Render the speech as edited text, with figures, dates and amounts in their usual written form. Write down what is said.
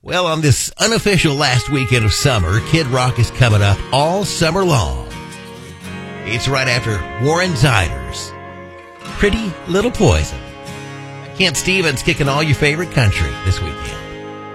Well, on this unofficial last weekend of summer, Kid Rock is coming up all summer long. It's right after Warren Ziders' Pretty Little Poison. Kent Stevens kicking all your favorite country this weekend.